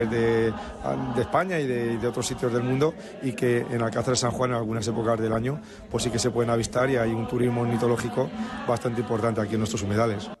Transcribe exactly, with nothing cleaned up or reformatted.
De, de España y de, de otros sitios del mundo, y que en Alcázar de San Juan en algunas épocas del año pues sí que se pueden avistar, y hay un turismo ornitológico bastante importante aquí en nuestros humedales.